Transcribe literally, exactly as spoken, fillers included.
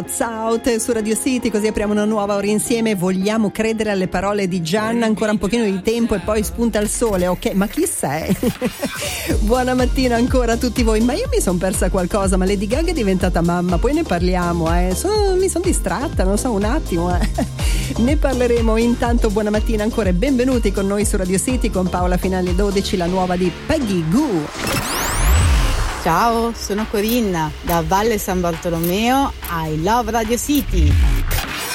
Out su Radio City, così apriamo una nuova ora insieme. Vogliamo credere alle parole di Gianna, ancora un pochino di tempo e poi spunta il sole. Ok, ma chi sei? Buona mattina ancora a tutti voi. Ma io mi sono persa qualcosa, ma Lady Gaga è diventata mamma, poi ne parliamo, eh. Sono, mi sono distratta, non so, un attimo, eh. Ne parleremo. Intanto buona mattina ancora e benvenuti con noi su Radio City con Paola fino alle dodici, la nuova di Peggy Gou. Ciao, sono Corinna da Valle San Bartolomeo. I love Radio City.